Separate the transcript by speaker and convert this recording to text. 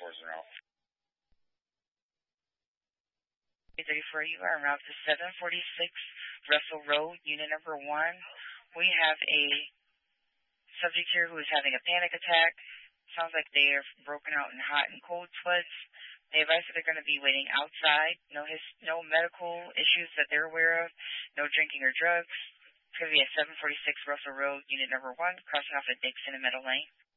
Speaker 1: 34, you are en route to 746 Russell Road, unit number 1. We have a subject here who is having a panic attack. Sounds like they are broken out in hot and cold sweats. They advise that they're going to be waiting outside. No medical issues that they're aware of. No drinking or drugs. It's going to be at 746 Russell Road, unit number 1, crossing off at Dixon and Meadow Lane.